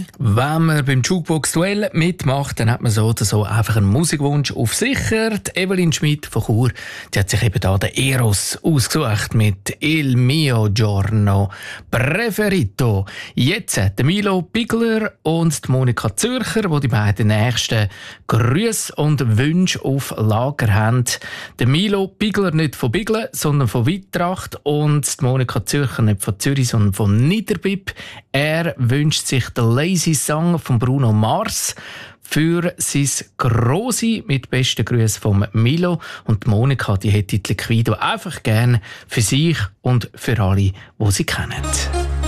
Wenn man beim Jukebox-Duell mitmacht, dann hat man so oder so einfach einen Musikwunsch auf sicher. Die Evelyn Schmidt von Chur, die hat sich eben da den Eros ausgesucht mit «Il mio giorno preferito». Jetzt der Milo Bigler und die Monika Zürcher, die beiden nächsten Grüße und Wünsche auf Lager haben. Der Milo Bigler nicht von Biglen, sondern von Wittracht und die Monika Zürcher nicht von Zürich, sondern von Niederbipp. Er wünscht sich den Lazy Song von Bruno Mars für sein Grossi mit besten Grüßen von Milo. Und die Monika, die hätte die Liquido einfach gerne für sich und für alle, die sie kennen.